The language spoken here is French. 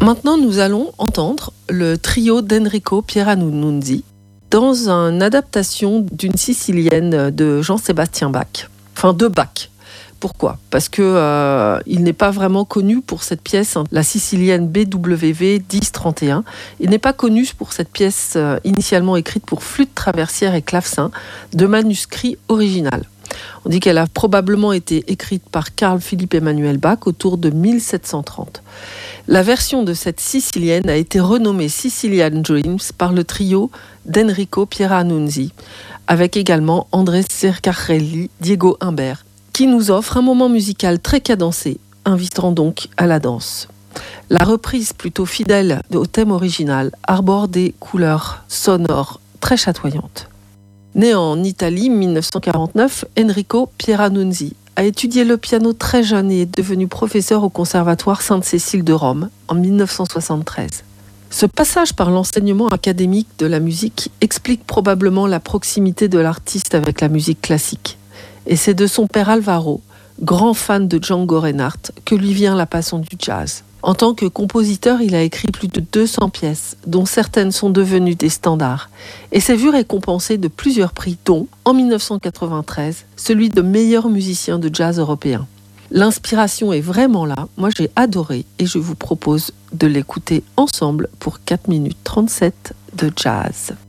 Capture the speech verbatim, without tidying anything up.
Maintenant, nous allons entendre le trio d'Enrico Pieranunzi dans une adaptation d'une sicilienne de Jean-Sébastien Bach, enfin de Bach. Pourquoi ? Parce qu'il euh, n'est pas vraiment connu pour cette pièce, la sicilienne B W V dix trente et un. Il n'est pas connu pour cette pièce euh, initialement écrite pour flûte traversière et clavecin de manuscrit original. On dit qu'elle a probablement été écrite par Carl Philipp Emanuel Bach autour de mille sept cent trente. La version de cette sicilienne a été renommée Sicilian Dreams par le trio d'Enrico Pieranunzi, avec également André Ceccarelli, Diego Humbert, qui nous offre un moment musical très cadencé, invitant donc à la danse. La reprise plutôt fidèle au thème original arbore des couleurs sonores très chatoyantes. Né en Italie en dix-neuf cent quarante-neuf, Enrico Pieranunzi a étudié le piano très jeune et est devenu professeur au Conservatoire Sainte-Cécile de Rome en dix-neuf cent soixante-treize. Ce passage par l'enseignement académique de la musique explique probablement la proximité de l'artiste avec la musique classique. Et c'est de son père Alvaro, grand fan de Django Reinhardt, que lui vient la passion du jazz. En tant que compositeur, il a écrit plus de deux cents pièces, dont certaines sont devenues des standards, et s'est vu récompensé de plusieurs prix, dont, en dix-neuf cent quatre-vingt-treize, celui de meilleur musicien de jazz européen. L'inspiration est vraiment là, moi j'ai adoré, et je vous propose de l'écouter ensemble pour quatre minutes trente-sept de jazz.